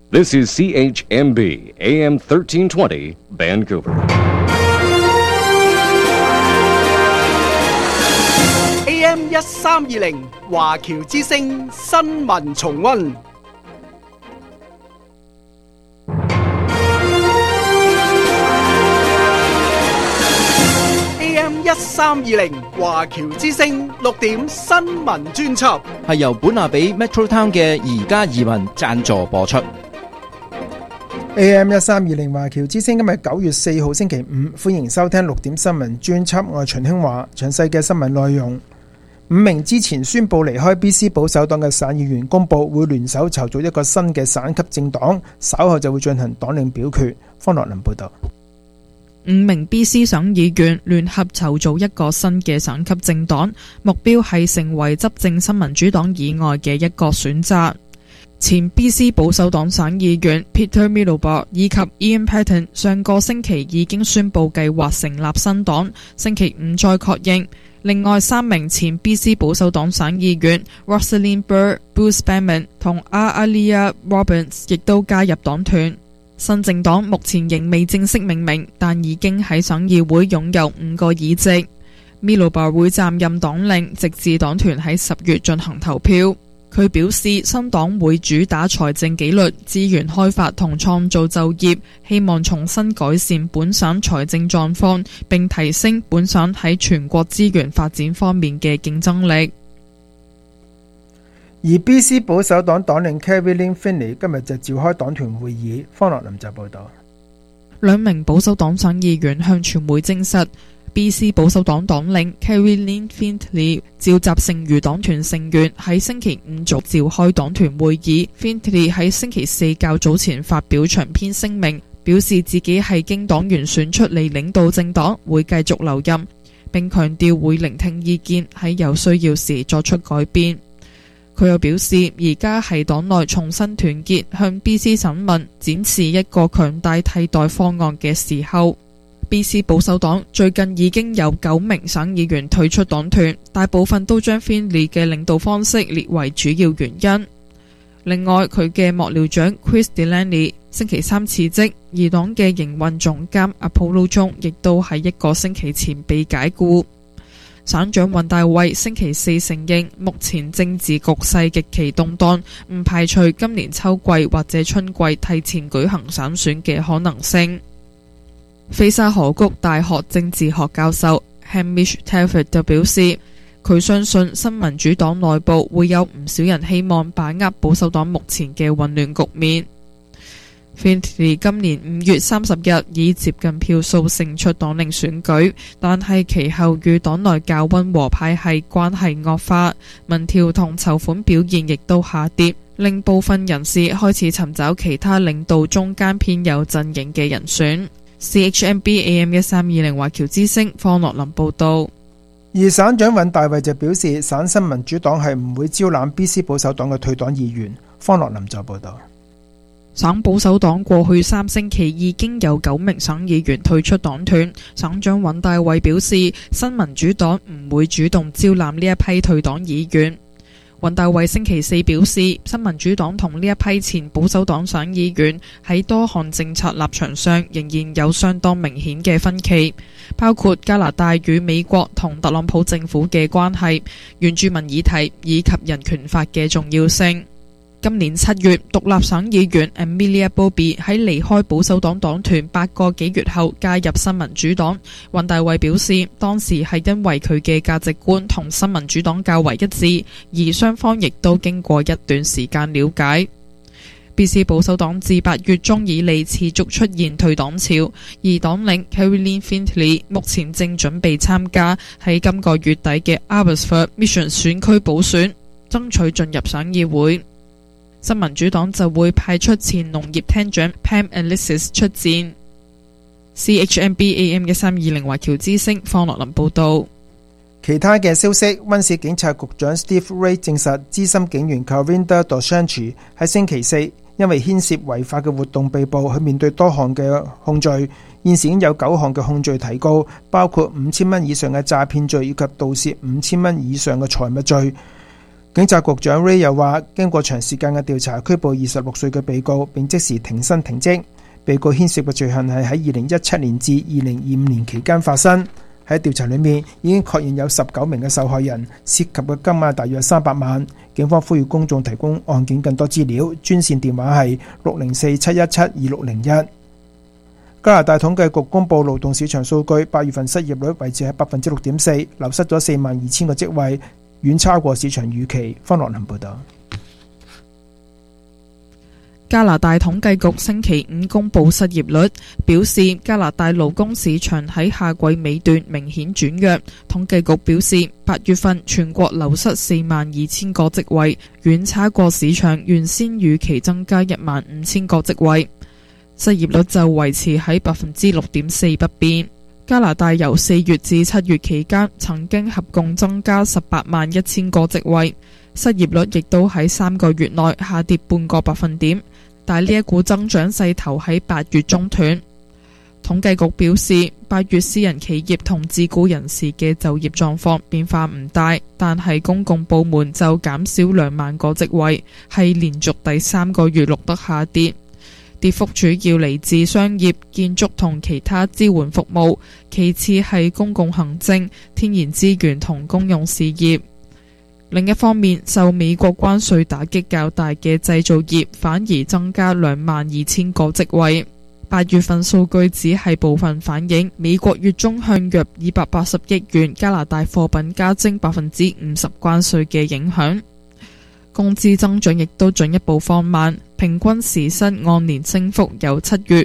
This is CHMB AM 1320 Vancouver. AM 1320華僑之聲新聞重溫。AM 1320華僑之聲6點新聞專輯， 係由本亞比 Metro Town 嘅宜家移民贊助播出。 AM 1320華僑之聲今日9月4號星期五，歡迎收聽6點新聞專輯，我係秦興華。詳細嘅新聞內容：5名之前宣布離開 BC 保守黨嘅省議員公佈會聯手籌組一個新嘅省級政黨，稍後就會進行黨領表決。方樂林報道。 5名 BC 省議員聯合籌組一個新嘅省級政黨，目標係成為執政新民主黨以外嘅一個選擇。前 BC 保守黨省議員 Peter Middlebar 以及 Ian Paton 上個星期已經宣布計劃成立新黨，星期五再確認。另外3名前 BC 保守黨省議員 Rosalind Burr、Bruce Banman 同 Alia Robbins 亦都加入黨團。新政黨目前仍未正式命名，但已經喺省議會擁有5個議席。Middlebar 會擔任黨領，直至黨團喺10月進行投票。佢表示，新黨會主打財政紀律、資源開發同創造就業，希望重新改善本省財政狀況，並提升本省喺全國資源發展方面嘅競爭力。 而 BC 保守黨黨領 Caroline Finley 今日就召開黨團會議。方樂林就報道 ，2名保守黨省議員向傳媒證實，BC 保守黨黨領 Caroline Finley 召集剩餘黨團成員喺星期五早召開黨團會議。Finley 喺星期四較早前發表長篇聲明，表示自己係經黨員選出嚟領導政黨，會繼續留任，並強調會聆聽意見，喺有需要時作出改變。佢又表示，而家係黨內重新團結，向 BC 省民展示一個強大替代方案嘅時候。BC 保守黨最近已經有9名省議員退出黨團，大部分都將 Finley 嘅領導方式列為主要原因。另外，佢嘅幕僚長 Chris Delaney 星期三辭職，而黨嘅營運總監 Apollo 中亦都喺1個星期前被解僱。省長尹大衛星期四承認，目前政治局勢極其動盪，唔排除今年秋季或者春季提前舉行省選嘅可能性。菲沙河谷大學政治學教授 Hamish Telford 就表示，佢相信新民主黨內部會有唔少人希望把握保守黨目前嘅混亂局面。Finley 今年5月30日以接近票數勝出黨領選舉，但係其後與黨內較溫和派系關係惡化，民調同籌款表現亦都下跌，令部分人士開始尋找其他領導中間偏右陣營嘅人選。CHMB AM 1320華僑之聲方樂林報道。 而省長尹大衛就表示，省新民主黨係唔會招攬 BC 保守黨嘅退黨議員。方樂林就報道。 省保守黨過去3星期已經有9名省議員退出黨團。省長尹大衛表示，新民主黨唔會主動招攬呢一批退黨議員。尹大衛星期四表示，新民主黨同呢一批前保守黨省議員喺多項政策立場上仍然有相當明顯嘅分歧，包括加拿大與美國同特朗普政府嘅關係、原住民議題以及人權法嘅重要性。今年7月，獨立省議員 Amelia Bobby 喺離開保守黨黨團8個幾月後加入新民主黨。尹大衛表示，當時係因為佢嘅價值觀同新民主黨較為一致，而雙方亦都經過一段時間了解。BC 保守黨自8月中以嚟持續出現退黨潮，而黨領 Caroline Finley 目前正準備參加喺今個月底嘅 Abbotsford Mission 選區補選，爭取進入省議會。新民主黨就會派出前農業廳長 Pam Alexis 出戰。CHMB AM 1320華僑之聲方樂林報道。 其他嘅消息，溫市警察局長 Steve Ray 證實，資深警員 Karinda Dorsanchi 喺星期四因為牽涉違法嘅活動被捕，佢面對多項嘅控罪。現時已經有9項嘅控罪提告，包括5000蚊以上嘅詐騙罪以及盜竊5000蚊以上嘅財物罪。 警察局長 Ray 又話，經過長時間嘅調查，拘捕26歲嘅被告，並即時停薪停職。被告牽涉嘅罪行係喺2017年至2025年期間發生。喺調查裏面已經確認有19名嘅受害人，涉及嘅金額大約300萬。警方呼籲公眾提供案件更多資料，專線電話係604-717-2601。加拿大統計局公布勞動市場數據，8月份失業率維持喺6.4%，流失咗42,000個職位，遠超過市場預期。方樂林報道。 加拿大統計局星期五公布失業率，表示加拿大勞工市場喺夏季尾段明顯轉弱。統計局表示，8月份全國流失42,000個職位，遠差過市場原先預期增加15,000個職位。失業率就維持喺6.4%不變。加拿大由4月至7月期間曾經合共增加181,000個職位，失業率亦都喺3個月內下跌半個百分點。但呢一股增長勢頭喺8月中斷。統計局表示，8月私人企業同自雇人士嘅就業狀況變化唔大，但係公共部門就減少2萬個職位，係連續第3個月錄得下跌。跌幅主要嚟自商業、建築同其他支援服務，其次係公共行政、天然資源同公用事業。另一方面，受美國關稅打擊較大嘅製造業反而增加22,000個職位。8月份數據只係部分反映美國月中向約280億元加拿大貨品加徵50%關稅嘅影響。工資增長亦都進一步放慢，平均時薪按年升幅由7月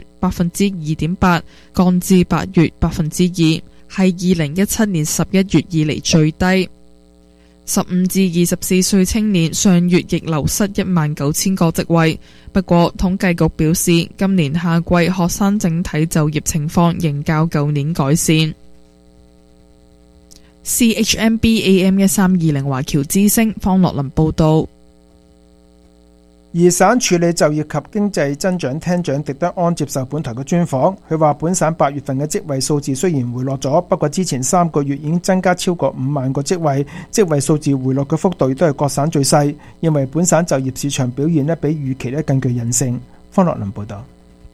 2.8%降至8月2%，係2017年11月以嚟最低。15至24歲青年上月亦流失19,000個職位，不過統計局表示，今年夏季學生整體就業情況仍較舊年改善。CHMB AM1320 華僑之聲方樂林報道。 而省處理就業及經濟增長廳長狄德安接受本台嘅專訪，佢話本省8月份嘅職位數字雖然回落咗，不過之前3個月已經增加超過5萬個職位，職位數字回落嘅幅度亦都係各省最細，認為本省就業市場表現比預期更具韌性。方樂林報道。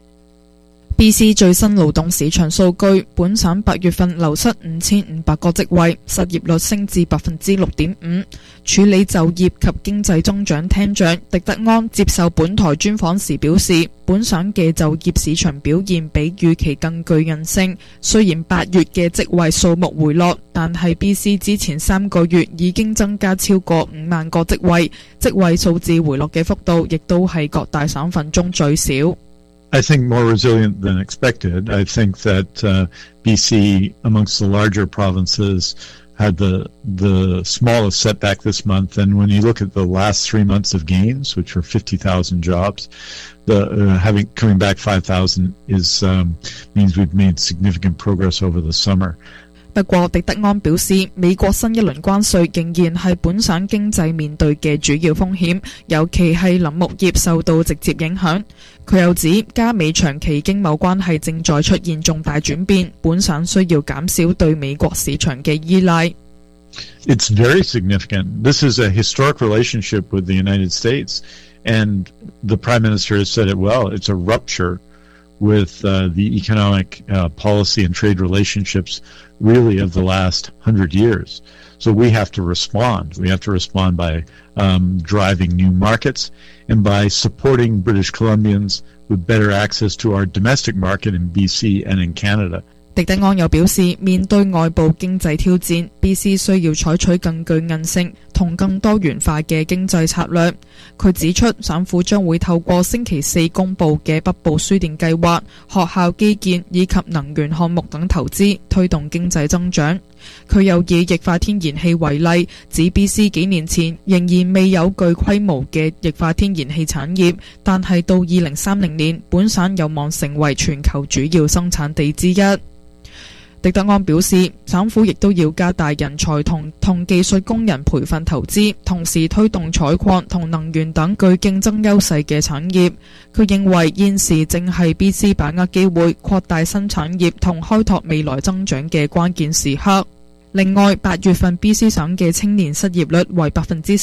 BC 最新勞動市場數據，本省8月份流失5,500個職位，失業率升至6.5%。處理就業及經濟增長廳長狄德安接受本台專訪時表示，本省嘅就業市場表現比預期更具韌性。雖然8月嘅職位數目回落，但係 BC 之前3個月已經增加超過5萬個職位，職位數字回落嘅幅度亦都係各大省份中最少。 I think more resilient than expected. I think that BC, amongst the larger provinces, had the smallest setback this month. And when you look at the last 3 months of gains, which were 50,000 jobs, coming back 5,000 means we've made significant progress over the summer. 不過，狄德安表示，美國新一輪關稅仍然係本省經濟面對嘅主要風險，尤其係林木業受到直接影響。佢又指，加美長期經貿關係正在出現重大轉變，本省需要減少對美國市場嘅依賴。 It's very significant. This is a historic relationship with the United States, and the Prime Minister has said it well. It's a rupture with the economic policy and trade relationships really of the last 100 years. So we have to respond. We have to respond by driving new markets and by supporting British Columbians with better access to our domestic market in BC and in Canada. 狄德安又表示，面對外部經濟挑戰 ，BC 需要採取更具韌性同更多元化嘅經濟策略。佢指出，省府將會透過星期4公佈嘅北部輸電計劃、學校基建以及能源項目等投資，推動經濟增長。佢又以液化天然氣為例，指 BC 幾年前仍然未有具規模嘅液化天然氣產業，但係到2030年，本省有望成為全球主要生產地之一。狄德安表示，省府亦都要加大人才同技術工人培訓投資，同時推動採礦同能源等具競爭優勢嘅產業。佢認為現時正係 BC 把握機會擴大新產業同開拓未來增長嘅關鍵時刻。 另外，8月份 BC 省嘅青年失業率為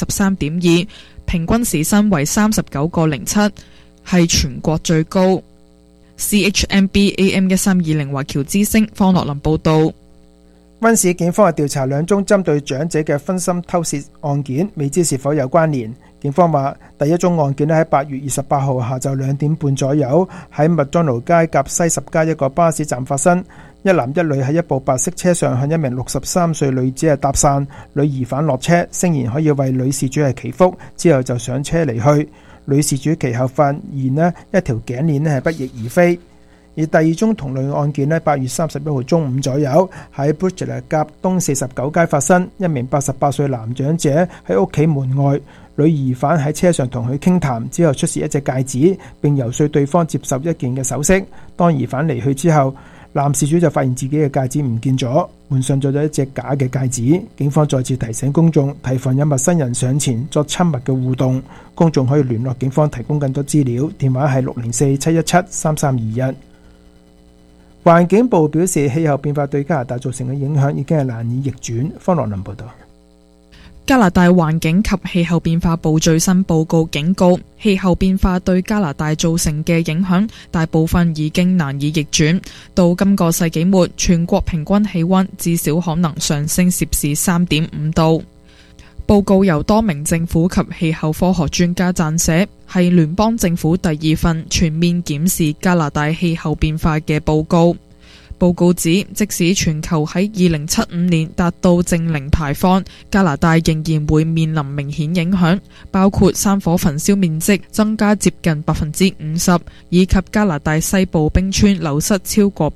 13.2%， 平均時薪為 39.07， 係全國最高。CHMB AM 1320華僑之聲方樂林報道。 溫市警方係調查2宗針對長者嘅分心偷竊案件，未知是否有關聯。警方話，第一宗案件喺8月28號下晝2點半左右喺麥當勞街夾西十街一個巴士站發生。一男一女喺一部白色車上向一名63歲女子係搭訕，女疑犯落車，聲言可以為女事主係祈福，之後就上車離去。女事主其後發現一條頸鏈係不翼而飛。而第二宗同類案件8月31號中午左右喺 Butcher 夾東49街發生，一名88歲男長者喺屋企門外，女疑犯喺車上同佢傾談，之後出示一隻戒指，並游說對方接受一件嘅首飾。當疑犯離去之後，男事主就發現自己嘅戒指唔見咗，換上咗一隻假嘅戒指。警方再次提醒公眾提防有陌生人上前作親密嘅互動，公眾可以聯絡警方提供更多資料，電話係604-717-3321。環境部表示，氣候變化對加拿大造成嘅影響已經係難以逆轉。方樂林報道。 加拿大環境及氣候變化部最新報告警告，氣候變化對加拿大造成嘅影響大部分已經難以逆轉。到今個世紀末，全國平均氣溫至少可能上升攝氏 3.5 度。報告由多名政府及氣候科學專家撰寫，係聯邦政府第2份全面檢視加拿大氣候變化嘅報告。報告指，即使全球喺2075年達到淨零排放，加拿大仍然會面臨明顯影響，包括山火焚燒面積增加接近 50%， 以及加拿大西部冰川流失超過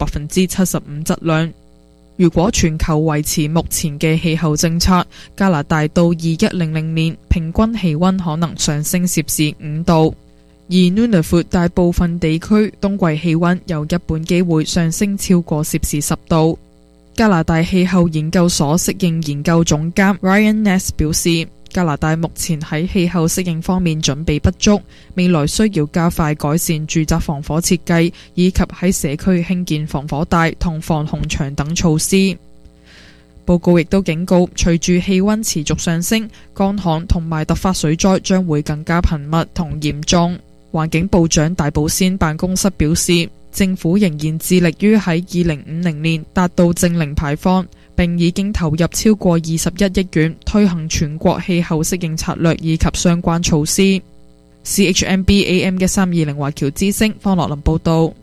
75% 質量。如果全球維持目前嘅氣候政策，加拿大到2100年平均氣溫可能上升攝氏5度。而 Nunavut 大部分地區冬季氣溫有一半機會上升超過攝氏10度。加拿大氣候研究所適應研究總監 Ryan Ness 表示，加拿大目前喺氣候適應方面準備不足，未來需要加快改善住宅防火設計，以及喺社區興建防火帶同防洪牆等措施。報告亦都警告，隨住氣溫持續上升，乾旱同埋突發水災將會更加頻密同嚴重。環境部長大保先辦公室表示，政府仍然致力於喺2050年達到淨零排放，並已經投入超過21億元推行全國氣候適應策略以及相關措施。CHMB AM 1320華僑之聲方樂林報道。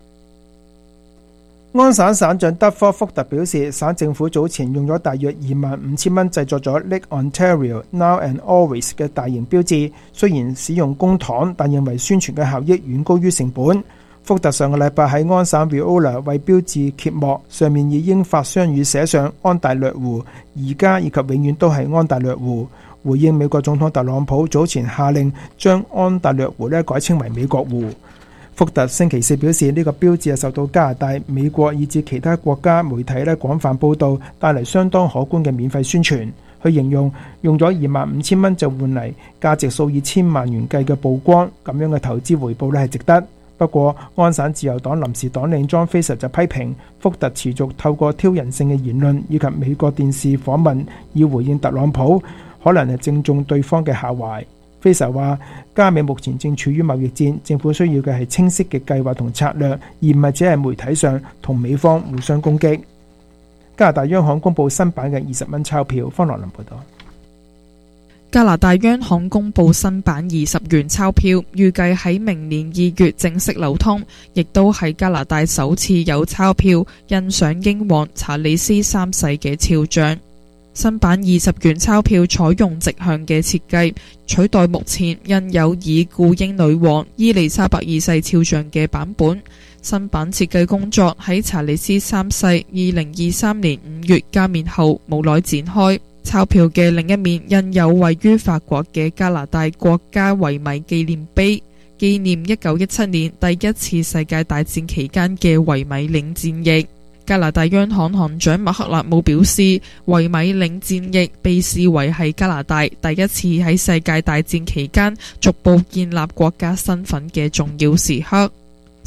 安省省長德科福特表示，省政府早前用咗大約25,000蚊製作咗 Lake Ontario Now and Always 嘅大型標誌，雖然使用公帑，但認為宣傳嘅效益遠高於成本。福特上個禮拜喺安省 Viola 為標誌揭幕，上面以英法雙語寫上安大略湖，而家以及永遠都係安大略湖，回應美國總統特朗普早前下令將安大略湖改稱為美國湖。福特星期四表示，呢個標誌係受到加拿大、美國以至其他國家媒體廣泛報導，帶嚟相當可觀嘅免費宣傳。佢形容用咗25,000蚊就換嚟價值數以千萬元計嘅曝光，咁樣嘅投資回報係值得。不過，安省自由黨臨時黨領 John Fraser 就批評福特持續透過挑釁性嘅言論以及美國電視訪問以回應特朗普，可能係正中對方嘅下懷。Fraser 話，加美目前正處於貿易戰，政府需要嘅係清晰嘅計劃同策略，而唔係只係媒體上同美方互相攻擊。加拿大央行公布新版嘅20蚊鈔票。方樂林報道。 加拿大央行公布新版20元鈔票，預計喺明年2月正式流通，亦都係加拿大首次有鈔票印上英皇查理斯3世嘅肖像。新版20元鈔票採用直向嘅設計，取代目前印有以故英女王伊麗莎白2世肖像嘅版本。新版設計工作喺查理斯3世2023年5月加冕後無耐展開。鈔票嘅另一面印有位於法國嘅加拿大國家遺米紀念碑，紀念1917年第一次世界大戰期間嘅遺米領戰役。加拿大央行行長麥克勒姆表示，遺米領戰役被視為係加拿大第一次喺世界大戰期間逐步建立國家身份嘅重要時刻。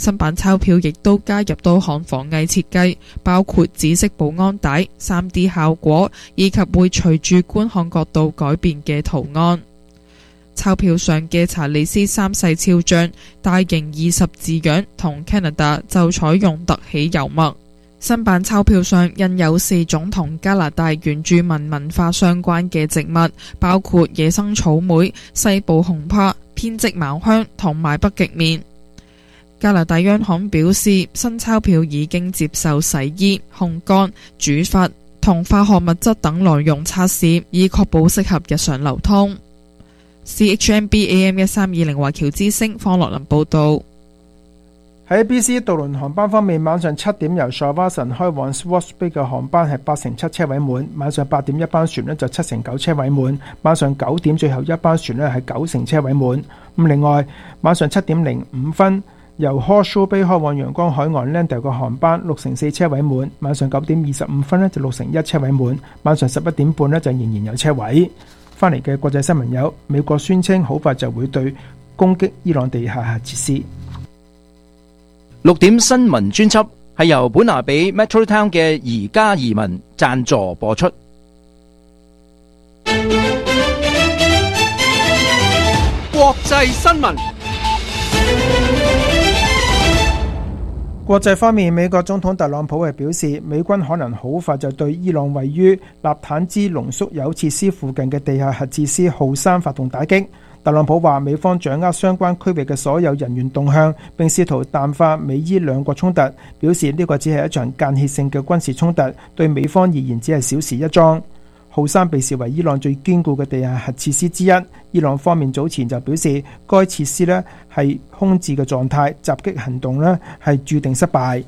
新版鈔票亦都加入多項防偽設計，包括紫色保安帶、3D 效果以及會隨住觀看角度改變嘅圖案。鈔票上嘅查理斯三世肖像、大型20字樣同 Canada 就採用特起油墨。新版鈔票上印有4種同加拿大原住民文化相關嘅植物，包括野生草莓、西部紅柏、編織茅香同埋北極棉。加拿大央行表示，新鈔票已經接受洗衣、烘乾、煮發同化學物質等內容測試，以確保適合日常流通。CHMB AM 1320華僑之聲方樂林報道。 喺 BC 渡輪航班方面，晚上7點由 Shawinigan 開往 Swartz Bay 嘅航班係87%車位滿，晚上8點一班船呢就7%車位滿，晚上9點最後一班船呢係9%車位滿。咁另外晚上7點05分由 Horseshoe Bay 開往陽光海岸 Landale 嘅航班6%車位滿，晚上9點25分呢就6%車位滿，晚上11點半呢就仍然有車位。翻嚟嘅國際新聞有：美國宣稱好快就會對攻擊伊朗地下核設施。 6點新聞專輯係由本拿比 Metro Town 嘅宜家移民贊助播出。 國際新聞。 國際方面，美國總統特朗普係表示，美軍可能好快就對伊朗位於納坦茲濃縮鈾設施附近嘅地下核設施浩山發動打擊。特朗普話，美方掌握相關區域嘅所有人員動向，並試圖淡化美伊兩國衝突，表示呢個只係一場間歇性嘅軍事衝突，對美方而言只係小事一樁。浩山被視為伊朗最堅固嘅地下核設施之一。伊朗方面早前就表示，該設施呢係空置嘅狀態，襲擊行動呢係注定失敗。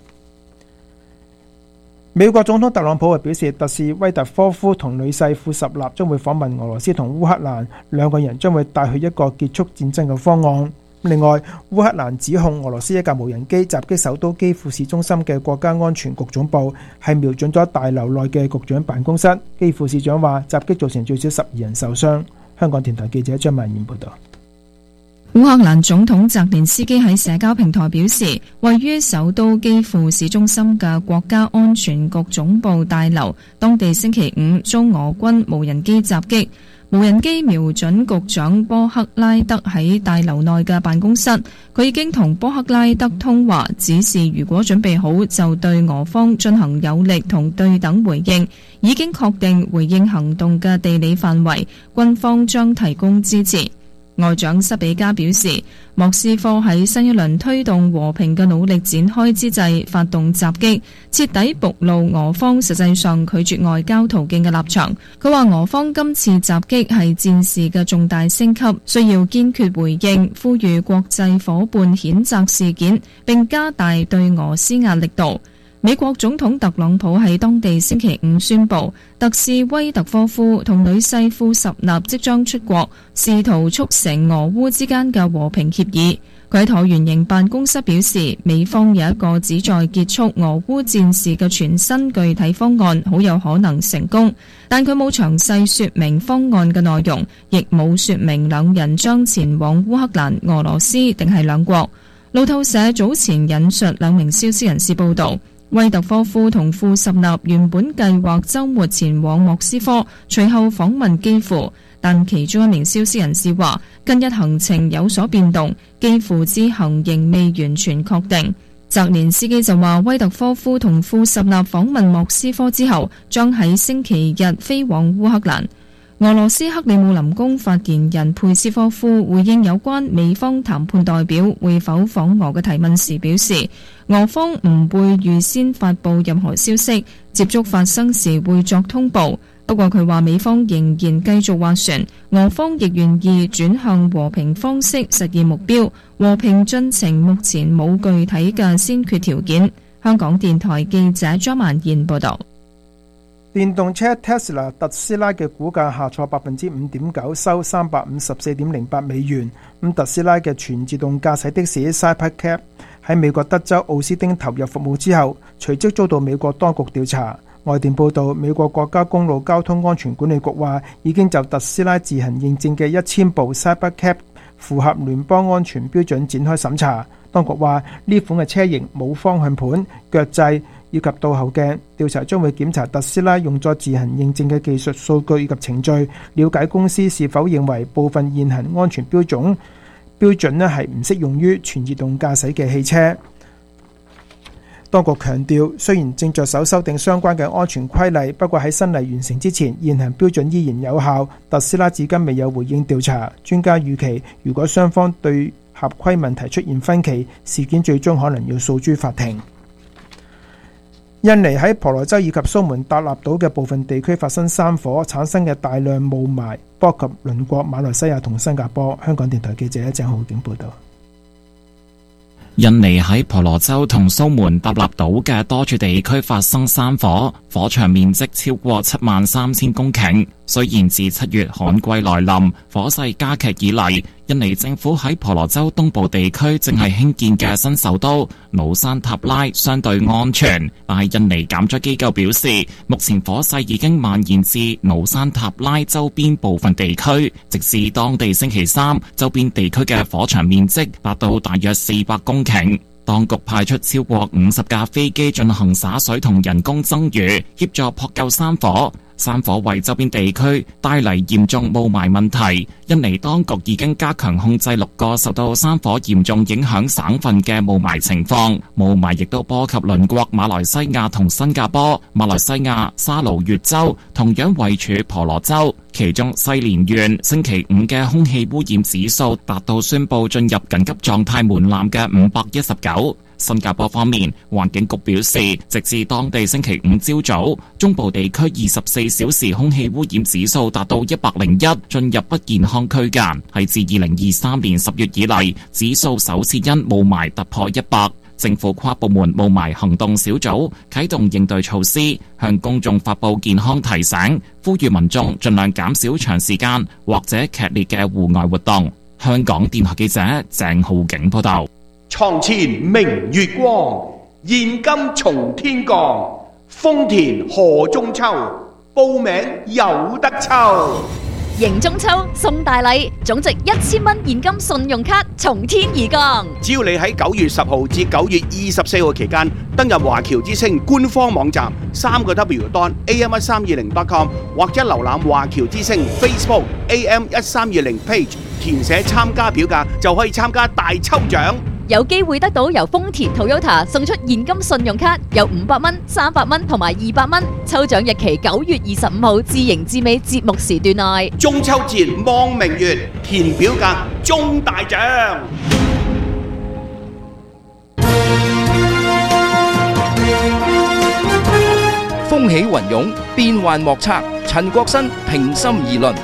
美國總統特朗普係表示，特使威特科夫同女婿庫什納將會訪問俄羅斯同烏克蘭，兩個人將會帶去一個結束戰爭嘅方案。另外，烏克蘭指控俄羅斯一架無人機襲擊首都基輔市中心嘅國家安全局總部，係瞄準咗大樓內嘅局長辦公室。基輔市長話，襲擊造成最少12人受傷。香港電台記者張曼燕報道。 烏克蘭總統澤連斯基喺社交平台表示，位於首都基輔市中心嘅國家安全局總部大樓，當地星期五遭俄軍無人機襲擊。無人機瞄準局長波克拉德喺大樓內嘅辦公室，佢已經同波克拉德通話，指示如果準備好就對俄方進行有力同對等回應，已經確定回應行動嘅地理範圍，軍方將提供支持。外長塞比加表示，莫斯科喺新一輪推動和平嘅努力展開之際發動襲擊，徹底暴露俄方實際上拒絕外交途徑嘅立場。佢話俄方今次襲擊係戰事嘅重大升級，需要堅決回應，呼籲國際夥伴譴責事件，並加大對俄施壓力度。美國總統特朗普喺當地星期五宣布，特使威特科夫同女婿庫什納即將出國，試圖促成俄烏之間嘅和平協議。佢喺橢圓形辦公室表示，美方有一個旨在結束俄烏戰事嘅全新具體方案，好有可能成功，但佢冇詳細說明方案嘅內容，亦冇說明兩人將前往烏克蘭、俄羅斯定係兩國。路透社早前引述兩名消息人士報道，威特科夫同庫什納原本計劃週末前往莫斯科，隨後訪問基輔，但其中一名消息人士話，近日行程有所變動，基輔之行仍未完全確定。澤連斯基就話，威特科夫同庫什納訪問莫斯科之後，將喺星期日飛往烏克蘭。俄羅斯克里姆林宮發言人佩斯科夫回應有關美方談判代表會否訪俄嘅提問時表示，俄方唔會預先發布任何消息，接觸發生時會作通報。不過佢話美方仍然繼續斡旋，俄方亦願意轉向和平方式實現目標，和平進程目前冇具體嘅先決條件。香港電台記者張曼燕報道。 電動車 Tesla 特斯拉嘅股價下挫 5.9%， 收354.08美元。特斯拉嘅全自動駕駛的士 Cybercab 喺美國德州奧斯汀投入服務之後，隨即遭到美國當局調查。外電報道，美國國家公路交通安全管理局話，已經就特斯拉自行認證嘅1000部 Cybercab 符合聯邦安全標準展開審查。 當局話呢款嘅車型冇方向盤、腳掣以及倒後鏡。調查將會檢查特斯拉用作自行認證嘅技術數據以及程序，了解公司是否認為部分現行安全標準係唔適用於全自動駕駛嘅汽車。當局強調，雖然正着手修訂相關嘅安全規例，不過喺新例完成之前，現行標準依然有效。特斯拉至今未有回應調查。專家預期，如果雙方對合規問題出現分歧，事件最終可能要訴諸法庭。印尼喺婆羅洲以及蘇門答臘島嘅部分地區發生山火，產生嘅大量霧霾波及鄰國馬來西亞同新加坡。香港電台記者鄭浩景報道。 印尼喺婆羅洲同蘇門答臘島嘅多處地區發生山火，火場面積超過73000公頃。雖然自7月旱季來臨，火勢加劇以嚟，印尼政府喺婆羅洲東部地區正係興建嘅新首都努山塔拉相對安全，但係印尼減災機構表示，目前火勢已經蔓延至努山塔拉周邊部分地區，直至當地星期三，周邊地區嘅火場面積達到大約400公頃。當局派出超過50架飛機進行灑水同人工增雨，協助撲救山火。山火為周邊地區帶嚟嚴重霧霾問題，印尼當局已經加強控制6個受到山火嚴重影響省份嘅霧霾情況。霧霾亦都波及鄰國馬來西亞同新加坡。馬來西亞沙勞越州同樣位處婆羅洲，其中西連縣星期5嘅空氣污染指數達到宣布進入緊急狀態門檻嘅519。新加坡方面，環境局表示，直至當地星期5朝早，中部地區24小時空氣污染指數達到101，進入不健康區間，係自2023年10月以嚟，指數首次因霧霾突破100。政府跨部門霧霾行動小組啟動應對措施，向公眾發布健康提醒，呼籲民眾盡量減少長時間或者劇烈嘅戶外活動。香港電台記者鄭浩景報道。 床前明月光，現金從天降。豐田賀中秋，報名有得抽。 迎中秋送大禮，總值1000蚊現金信用卡從天而降。 只要你喺9月10號至9月24號期間登入華僑之星官方網站3w.am1320.com 或者瀏覽華僑之星 Facebook AM1320 page， 填寫參加表格就可以參加大抽獎。 有機會得到由豐田 Toyota 送出現金信用卡，有500蚊、300蚊同埋200蚊。抽獎日期9月25號至迎至尾節目時段內。 中秋節望明月，填表格中大獎。 風起雲湧，變幻莫測。陳國新平心而論。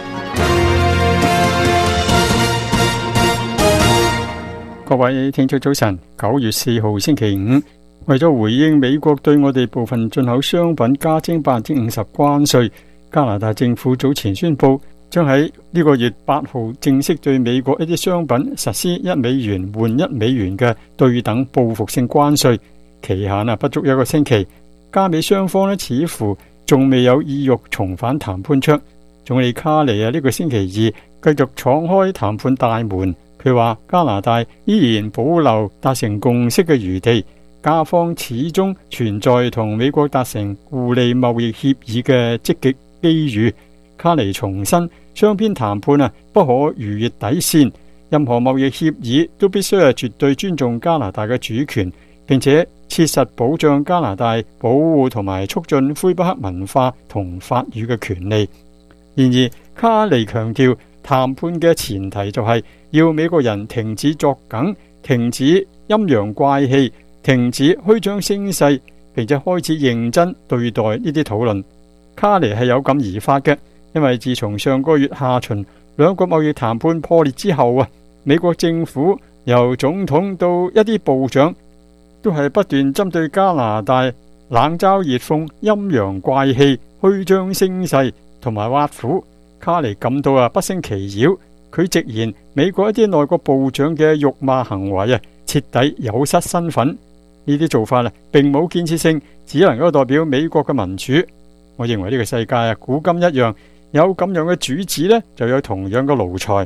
各位聽眾早晨，9月4號星期5，為咗回應美國對我哋部分進口商品加徵50%關稅，加拿大政府早前宣布，將喺呢個月8號正式對美國一啲商品實施1美元換1美元嘅對等報復性關稅，期限不足1個星期。加美雙方似乎仲未有意欲重返談判桌。總理卡尼呢個星期二繼續闖開談判大門。佢話加拿大依然保留達成共識嘅餘地，加方始終存在同美國達成互利貿易協議嘅積極機遇。卡尼重申，雙邊談判不可逾越底線，任何貿易協議都必須絕對尊重加拿大嘅主權，並且切實保障加拿大保護同埋促進魁北克文化同法語嘅權利。然而，卡尼強調，談判嘅前提就係要美國人停止作梗，停止陰陽怪氣，停止虛張聲勢，並且開始認真對待呢啲討論。卡尼係有感而發嘅，因為自從上個月下旬兩國貿易談判破裂之後美國政府由總統到一啲部長都係不斷針對加拿大冷嘲熱諷、陰陽怪氣、虛張聲勢同埋挖苦。卡尼感到不勝其擾，佢直言美國一啲內閣部長嘅辱罵行為徹底有失身份。呢啲做法並冇建設性，只能夠代表美國嘅民主。我認為呢個世界古今一樣，有咁樣嘅主子就有同樣嘅奴才。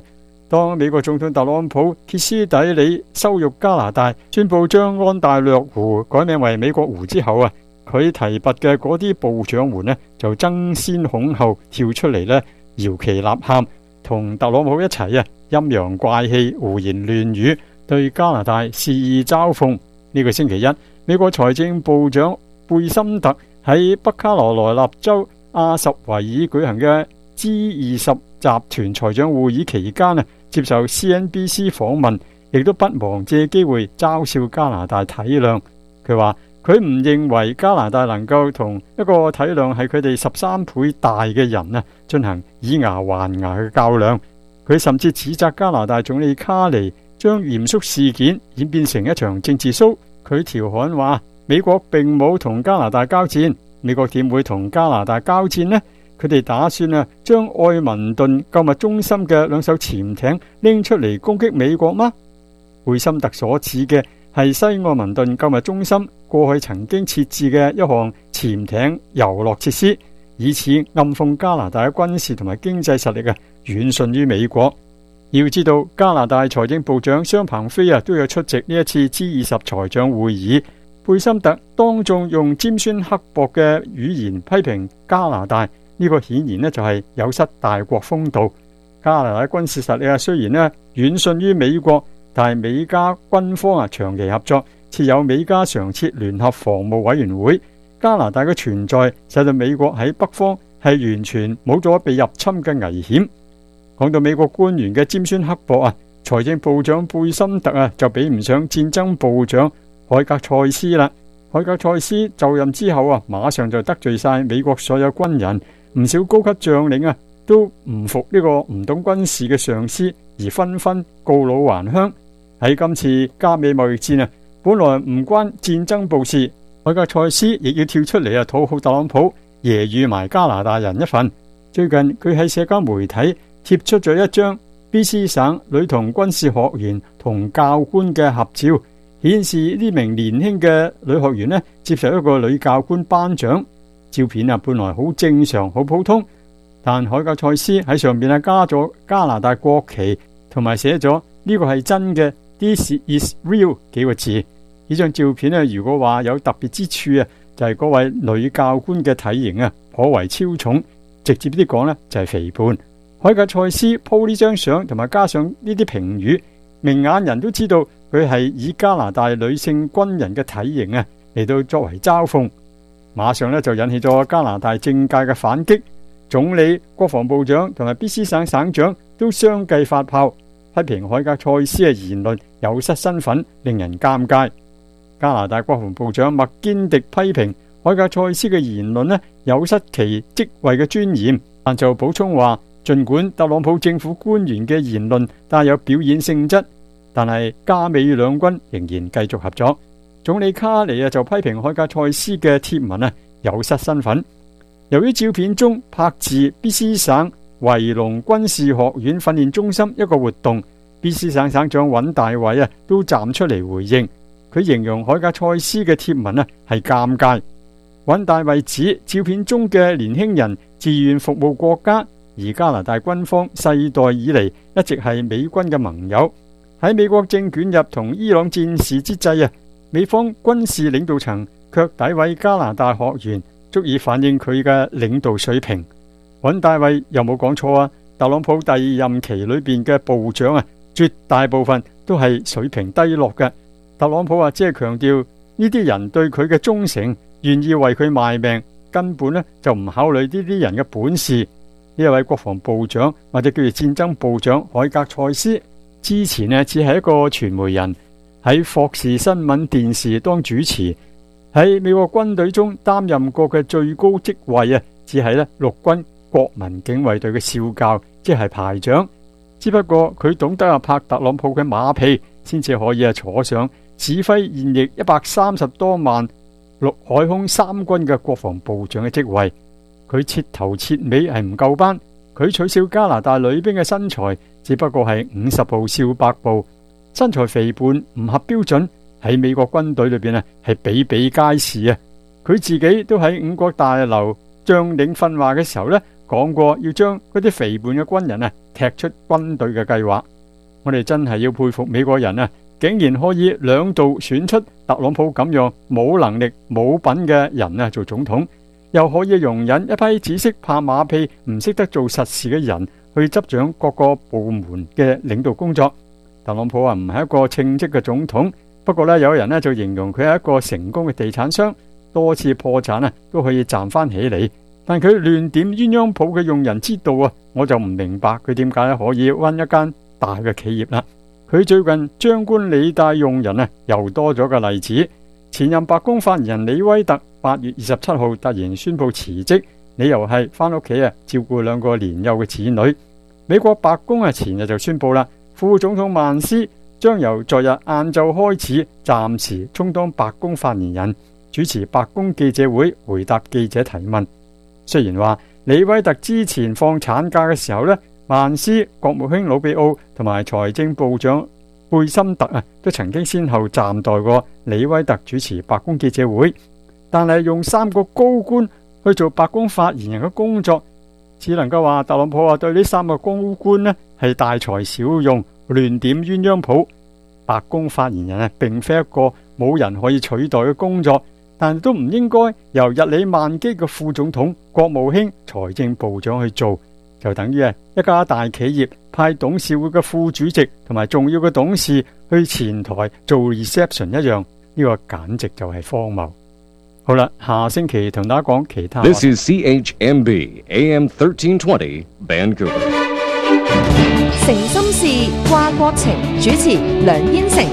當美國總統特朗普歇斯底里羞辱加拿大，宣布將安大略湖改名為美國湖之後啊，佢提拔嘅嗰啲部長們呢，就爭先恐後跳出嚟呢，搖旗吶喊，同特朗普一齊啊，陰陽怪氣、胡言亂語，對加拿大肆意嘲諷。呢個星期一，美國財政部長貝森特喺北卡羅來納州阿什維爾舉行嘅 G20 集團財長會議期間啊，接受 CNBC 訪問，亦都不忘借機會嘲笑加拿大體諒。佢話佢唔認為加拿大能夠同一個體諒係佢哋13倍大嘅人啊進行以牙還牙嘅較量。佢甚至指責加拿大總理卡尼將嚴肅事件演變成一場政治 show。佢調侃話美國並冇同加拿大交戰，美國點會同加拿大交戰呢？佢哋打算啊將愛民頓購物中心嘅2艘潛艇拎出嚟攻擊美國嗎？貝森特所指嘅係西愛民頓購物中心過去曾經設置嘅一項潛艇遊樂設施，以此暗諷加拿大嘅軍事同埋經濟實力啊遠遜於美國。要知道加拿大財政部長商鵬飛啊都有出席呢一次 G20 財長會議，貝森特當眾用尖酸刻薄嘅語言批評加拿大，呢個顯然就係有失大國風度。加拿大軍事實力雖然遠遜於美國，但係美加軍方長期合作，設有美加常設聯合防務委員會。加拿大嘅存在使到美國喺北方係完全冇咗被入侵嘅危險。講到美國官員嘅尖酸刻薄財政部長貝森特就比唔上戰爭部長海格塞斯啦。海格塞斯就任之後馬上就得罪晒美國所有軍人，唔少高級將領都唔服呢個唔懂軍事嘅上司，而紛紛告老還鄉。喺今次加美貿易戰本來唔關戰爭部事，海格塞斯亦要跳出嚟討好特朗普，揶揄埋加拿大人一份。最近佢喺社交媒體貼出咗一張 BC 省女童軍事學員同教官嘅合照，顯示呢名年輕嘅女學員接受一個女教官頒獎。照片本來好正常好普通，但海格塞斯喺上面加咗加拿大國旗，同埋寫咗呢個係真嘅 This is real 幾個字。呢張照片如果話有特別之處就係嗰位女教官嘅體型頗為超重，直接啲講就係肥胖。海格塞斯 po 呢張相同埋加上呢啲評語，明眼人都知道佢係以加拿大女性軍人嘅體型嚟到作為嘲諷，馬上就引起咗加拿大政界嘅反擊。總理、國防部長同埋 BC 省省長都相繼發炮，批評海格塞斯嘅言論有失身份，令人尷尬。加拿大國防部長麥堅迪批評海格塞斯嘅言論有失其職位嘅尊嚴，但就補充話，儘管特朗普政府官員嘅言論帶有表演性質，但係加美兩軍仍然繼續合作。總理卡尼就批評海格塞斯嘅貼文有失身份。由於照片中拍自 BC 省維隆軍事學院訓練中心一個活動， BC 省省長尹大偉都站出嚟回應，佢形容海格塞斯嘅貼文係尷尬。尹大偉指照片中嘅年輕人自願服務國家，而加拿大軍方世代以嚟一直係美軍嘅盟友。喺美國正捲入同伊朗戰事之際美方軍事領導層卻詆毀加拿大學員，足以反映佢嘅領導水平。尹大偉又冇講錯特朗普第二任期裏邊嘅部長絕大部分都係水平低落嘅。特朗普只係強調呢啲人對佢嘅忠誠，願意為佢賣命，根本就唔考慮呢啲人嘅本事。呢一位國防部長或者叫做戰爭部長海格塞斯，之前只係一個傳媒人，喺霍士新聞電視當主持，喺美國軍隊中擔任過嘅最高職位只係陸軍國民警衛隊嘅少校，即係排長。只不過佢懂得拍特朗普嘅馬屁，先至可以坐上指揮現役130多萬陸海空三軍嘅國防部長嘅職位。佢徹頭徹尾係唔夠班，佢取笑加拿大女兵嘅身材只不過係50步笑百步，身材肥胖唔合標準，喺美國軍隊裏邊係比比皆是。佢自己都喺五角大樓將領訓話嘅時候講過，要將嗰啲肥胖嘅軍人踢出軍隊嘅計劃。 我哋真係要佩服美國人啊，竟然可以2度選出特朗普咁樣冇能力冇品嘅人啊做總統，又可以容忍一批只識拍馬屁唔識得做實事嘅人去執掌各個部門嘅領導工作。特朗普啊唔係一個稱職嘅總統，不過呢，有人呢就形容佢係一個成功嘅地產商，多次破產啊都可以站翻起嚟。但佢亂點鴛鴦譜嘅用人之道啊，我就唔明白佢點解可以搵一間大嘅企業啦。佢最近張冠李戴用人啊，又多咗個例子。前任白宮發言人李威特8月27號突然宣布辭職，理由係翻屋企啊照顧2個年幼嘅子女。美國白宮啊前日就宣布啦，副總統曼斯將由昨日晏晝開始暫時充當白宮發言人，主持白宮記者會，回答記者提問。雖然話李威特之前放產假嘅時候呢，曼斯、國務卿魯比奧同埋財政部長貝森特啊，都曾經先後暫代過李威特主持白宮記者會，但係用3個高官去做白宮發言人嘅工作，只能夠話特朗普啊對呢3個高官呢係大材小用，亂點鴛鴦譜。白宮發言人啊，並非一個冇人可以取代嘅工作，但都唔應該由日理萬機嘅副總統、國務卿、財政部長去做，就等於一家大企業派董事會嘅副主席同埋重要嘅董事去前台做 reception 一樣，呢個簡直就係荒謬。好啦，下星期同大家講其他。 This is CHMB AM 1320 Vancouver。 誠心事，掛國情，主持梁燕成。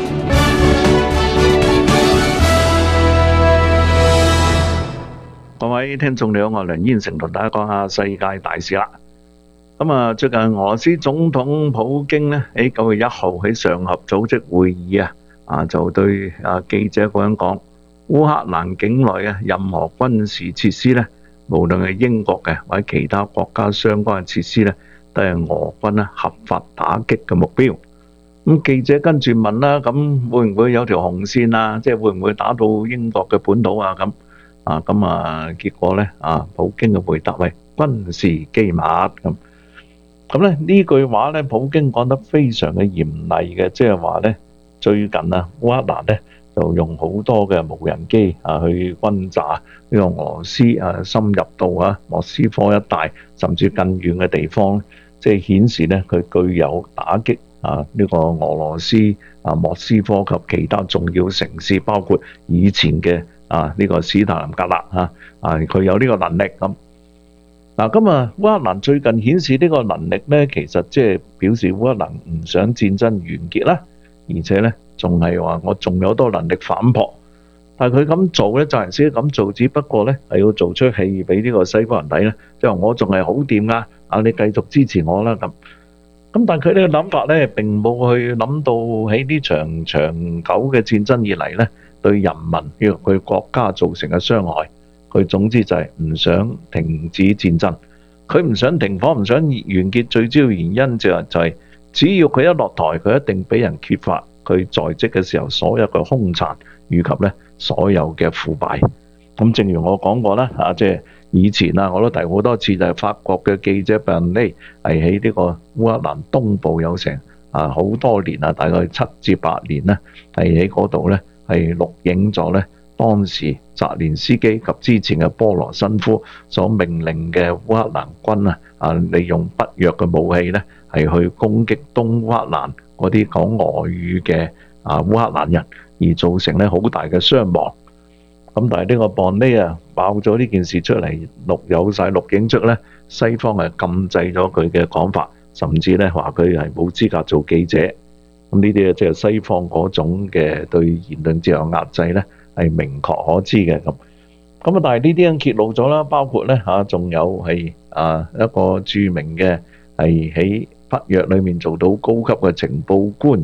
各位聽眾你好，我係梁燕成，同大家講下世界大事啦。最近俄羅斯總統普京呢喺9月1號喺上合組織會議就對記者咁樣講，烏克蘭境內嘅任何軍事設施呢，無論係英國嘅或者其他國家相關嘅設施呢，都係俄軍合法打擊嘅目標。咁記者跟住問啦，咁會唔會有條紅線啊？即係會唔會打到英國嘅本土啊？結果咧普京嘅回答係軍事機密咁。咁咧呢句話咧，普京講得非常嘅嚴厲嘅，即係話咧最近烏克蘭咧就用好多嘅無人機去轟炸呢個俄羅斯深入到莫斯科一帶，甚至更遠嘅地方，即係顯示咧佢具有打擊呢個俄羅斯莫斯科及其他重要城市，包括以前嘅呢個史太林格勒佢有呢個能力咁。咁烏克蘭最近顯示呢個能力咧，其實即係表示烏克蘭唔想戰爭完結啦，而且咧仲係話我仲有多能力反撲。但係佢咁做咧，就係先咁做，只不過咧係要做出戲俾呢個西方人睇咧，即係我仲係好掂噶，你繼續支持我啦咁。咁但係佢呢個諗法咧，並冇去諗到喺呢場長久嘅戰爭以嚟咧，對人民佢國家造成嘅傷害。佢總之就係唔想停止戰爭，佢唔想停火，唔想完結。最主要原因就係只要佢一落台，佢一定俾人揭發佢在職嘅時候所有嘅兇殘，以及咧所有嘅腐敗。咁正如我講過啦，即係以前我都提好多次，就係法國嘅記者伯恩尼係喺呢個烏克蘭東部有成好多年大概7至8年咧，係喺嗰度咧係錄影咗咧當時澤連斯基及之前嘅波羅申夫所命令嘅烏克蘭軍利用北約嘅武器咧係去攻擊東烏克蘭嗰啲講俄語嘅烏克蘭人，而造成咧好大嘅傷亡。咁但係呢個伯恩尼爆咗呢件事出嚟，有晒錄影出咧，西方係禁制咗佢嘅講法，甚至咧話佢係冇資格做記者。咁呢啲即係西方嗰種嘅對言論自由壓制咧，係明確可知嘅咁。但係呢啲人揭露咗啦，包括咧仲有係一個著名嘅係喺北約裏面做到高級嘅情報官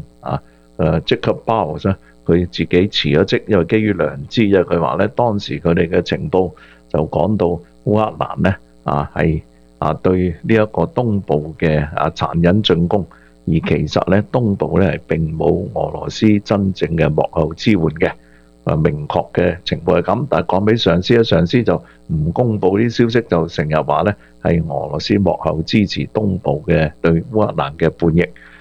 Jacob Bowles，佢自己辭咗職，因為基於良知，因為佢話咧當時佢哋嘅情報就講到烏克蘭咧係對呢一個東部嘅殘忍進攻，而其實咧東部咧係並冇俄羅斯真正嘅幕後支援嘅。明確嘅情報係咁，但係講俾上司，上司就唔公佈啲消息，就成日話咧係俄羅斯幕後支持東部嘅對烏克蘭嘅叛逆。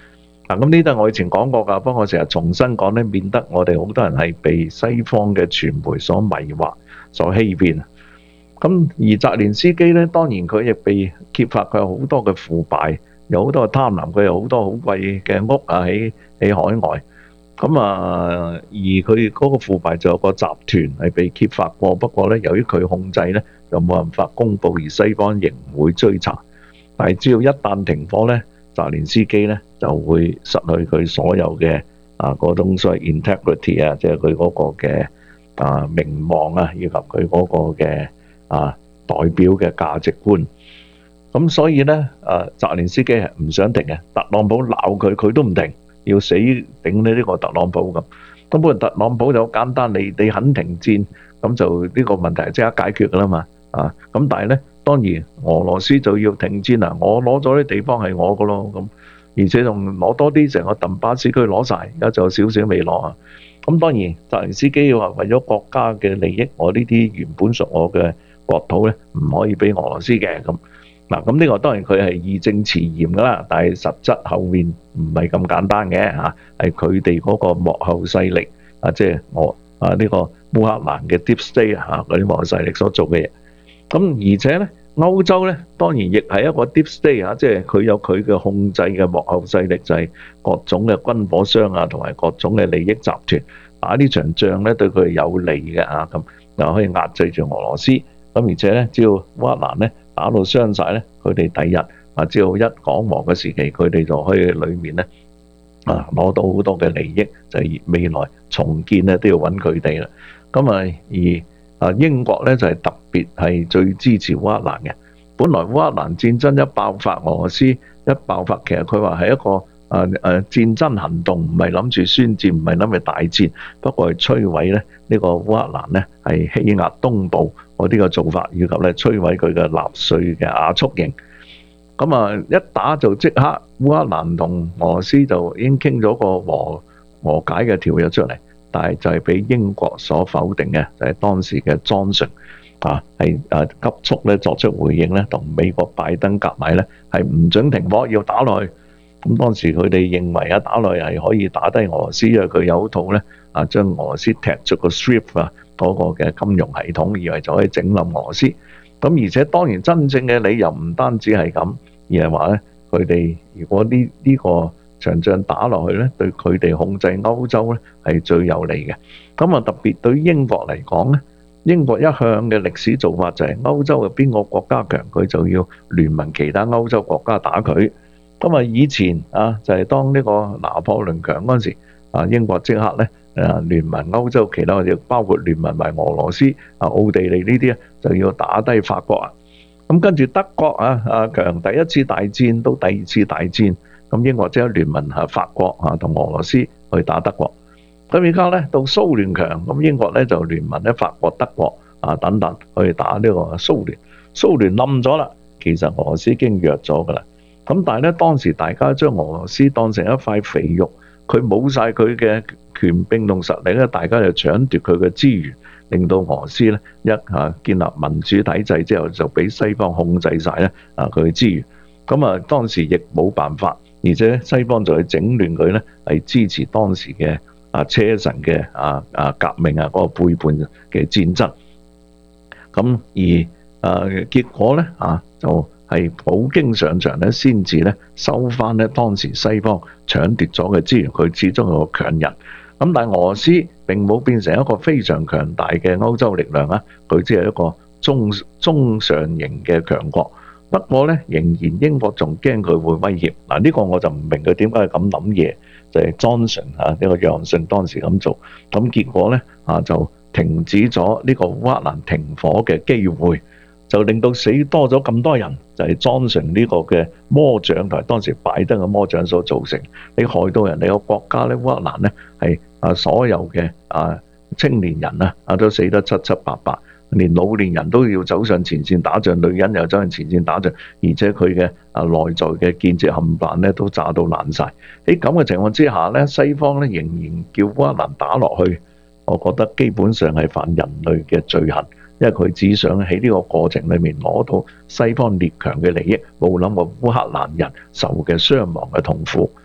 嗱，咁呢啲我以前講過㗎，不過我成日重新講咧，免得我哋好多人係被西方嘅傳媒所迷惑、所欺騙。咁而澤連斯基咧，當然佢亦被揭發佢有好多嘅腐敗，有好多嘅貪婪，佢有好多好貴嘅屋啊喺海外。咁而佢嗰個腐敗就有個集團係被揭發過，不過咧由於佢控制咧，就冇辦法公佈，而西方仍會追查。但係只要一旦停火咧，澤連斯基咧就會失去佢所有嘅嗰種所謂 integrity 啊，即係佢嗰個嘅名望啊，以及佢嗰個嘅代表嘅價值觀。咁所以咧澤連斯基係唔想停嘅，特朗普鬧佢，佢都唔停，要死頂呢個特朗普咁。咁不過特朗普就好簡單，你肯停戰，咁就呢個問題即刻解決㗎啦嘛。咁但係咧，當然俄羅斯就要停戰啦，我攞咗啲地方係我㗎咯，咁而且仲攞多啲，成個頓巴斯區攞晒，而家仲有少少未攞啊。咁當然澤連斯基話為咗國家嘅利益，我呢啲原本屬我嘅國土咧，唔可以俾俄羅斯嘅咁。嗱，咁呢個當然佢係義正辭嚴㗎啦，但係實質後面唔係咁簡單嘅嚇，係佢哋嗰個幕後勢力即係呢個烏克蘭嘅 Deep State 嗰啲幕後勢力所做嘅嘢。咁而且咧，歐洲咧當然亦係一個 Deep State 即係佢有佢嘅控制嘅幕後勢力，就係各種嘅軍火商同埋各種嘅利益集團打呢場仗咧，對佢係有利嘅咁又可以壓制住俄羅斯。咁而且咧，只要烏克蘭咧打到傷晒咧，佢哋第日只要一講和嘅時期，佢哋就可以裏面咧攞到好多嘅利益，就係未來重建咧都要揾佢哋啦。咁而英國咧就係特別係最支持烏克蘭嘅。本來烏克蘭戰爭一爆發，俄羅斯一爆發，其實佢話係一個戰爭行動，唔係諗住宣戰，唔係諗住大戰，不過係摧毀咧呢個烏克蘭咧係欺壓東部嗰啲嘅做法，以及咧摧毀佢嘅納粹嘅亞速營。咁一打就即刻烏克蘭同俄羅斯就已經傾咗個和解嘅條約出嚟，但係就係俾英國所否定嘅，就係當時嘅Johnson係急速咧作出回應咧，同美國拜登夾埋咧係唔准停火，要打落去。咁當時佢哋認為打落去係可以打低俄羅斯，因為佢有套咧將俄羅斯踢出個 SWIFT 嗰個嘅金融系統，以為就可以整冧俄羅斯。咁而且當然真正嘅理由唔單止係咁，而係話咧佢哋如果呢個場仗打落去咧，對佢哋控制歐洲咧係最有利嘅。咁特別對於英國嚟講咧，英國一向嘅歷史做法就係歐洲嘅邊個國家強，佢就要聯盟其他歐洲國家打佢。咁以前就係當呢個拿破崙強嗰陣時，英國即刻咧聯盟歐洲其他，包括聯盟埋俄羅斯、奧地利呢啲就要打低法國啊。咁跟住德國強第一次大戰到第二次大戰，咁英國即刻聯盟法國同俄羅斯去打德國。咁而家咧到蘇聯強，咁英國咧就聯盟咧法國、德國等等去打呢個蘇聯。蘇聯冧咗啦，其實俄羅斯已經弱咗噶啦。咁但係咧當時大家將俄羅斯當成一塊肥肉，佢冇晒佢嘅權柄同實力咧，大家就搶奪佢嘅資源，令到俄羅斯咧建立民主體制之後，就俾西方控制晒咧佢嘅資源。咁當時亦冇辦法，而且西方就去整亂佢咧，係支持當時嘅車臣嘅革命嗰個背叛嘅戰爭。咁而結果咧就係普京上場咧，先至咧收翻咧當時西方搶奪咗嘅資源。佢始終係個強人。咁但係俄羅斯並冇變成一個非常強大嘅歐洲力量佢只係一個中上型嘅強國。不過咧，仍然英國仲驚佢會威脅。呢個我就唔明佢點解咁諗嘢，就係 Johnson 呢個約翰遜當時咁做。咁結果咧就停止咗呢個烏克蘭停火嘅機會，就令到死多咗咁多人，就係 Johnson 呢個嘅魔掌同埋當時拜登嘅魔掌所造成。你害到人哋個國家咧，烏克蘭咧係所有嘅青年人都死得七七八八。連老年人都要走上前線打仗，女人又走上前線打仗，而且佢嘅內在嘅建設冚唪唥咧都炸到爛晒。喺咁嘅情況之下咧，西方咧仍然叫烏克蘭打落去，我覺得基本上係犯人類嘅罪行，因為佢只想喺呢個過程裏面攞到西方列強嘅利益，冇諗過烏克蘭人受嘅傷亡嘅痛苦。